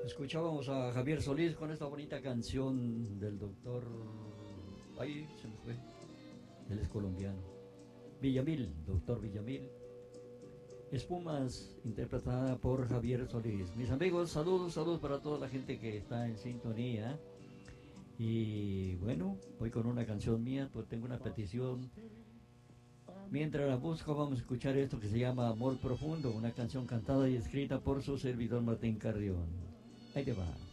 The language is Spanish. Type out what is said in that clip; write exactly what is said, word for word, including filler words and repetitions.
Escuchábamos a Javier Solís con esta bonita canción del doctor... Ay, se me fue. Él es colombiano. Villamil, doctor Villamil. Espumas, interpretada por Javier Solís. Mis amigos, saludos, saludos para toda la gente que está en sintonía. Y bueno, voy con una canción mía, pues tengo una petición. Mientras la busco, vamos a escuchar esto que se llama Amor Profundo, una canción cantada y escrita por su servidor Martín Carrión. Ahí te va.